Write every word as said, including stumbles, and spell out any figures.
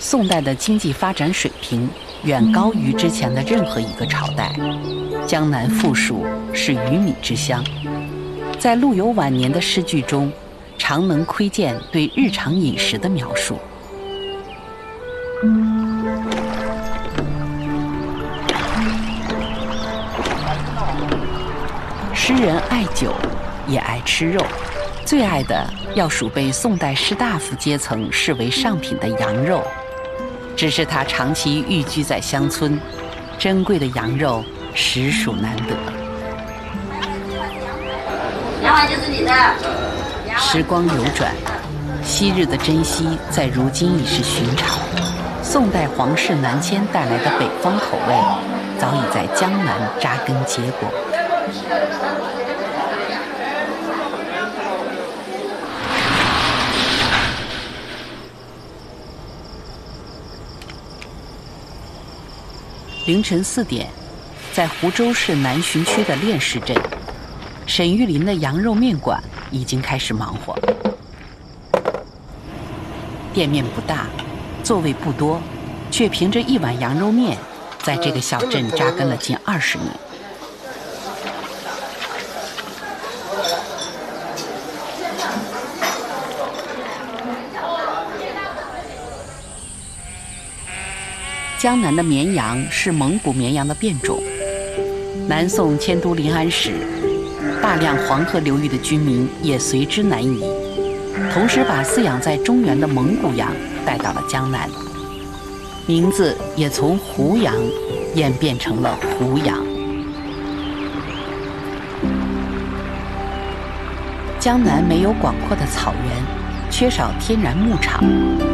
宋代的经济发展水平远高于之前的任何一个朝代。江南富庶，是鱼米之乡。在陆游晚年的诗句中，常能窥见对日常饮食的描述。诗人爱酒，也爱吃肉，最爱的要数被宋代士大夫阶层视为上品的羊肉。只是他长期寓居在乡村，珍贵的羊肉实属难得。 两碗就是你的。 时光流转，昔日的珍惜在如今已是寻常。宋代皇室南迁带来的北方口味，早已在江南扎根结果。凌晨四点，在湖州市南浔区的练市镇，沈玉林的羊肉面馆已经开始忙活。店面不大，座位不多，却凭着一碗羊肉面，在这个小镇扎根了近二十年。江南的绵羊是蒙古绵羊的变种。南宋迁都临安时，大量黄河流域的居民也随之南移，同时把饲养在中原的蒙古羊带到了江南，名字也从胡羊演变成了胡羊。江南没有广阔的草原，缺少天然牧场，